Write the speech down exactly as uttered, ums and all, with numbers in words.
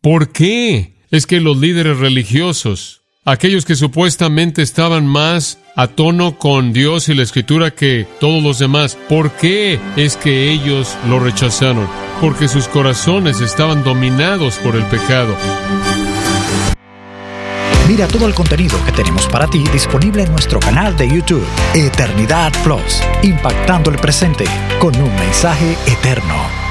¿Por qué es que los líderes religiosos, aquellos que supuestamente estaban más a tono con Dios y la Escritura que todos los demás, por qué es que ellos lo rechazaron? Porque sus corazones estaban dominados por el pecado. Mira todo el contenido que tenemos para ti disponible en nuestro canal de YouTube, Eternidad Plus, impactando el presente con un mensaje eterno.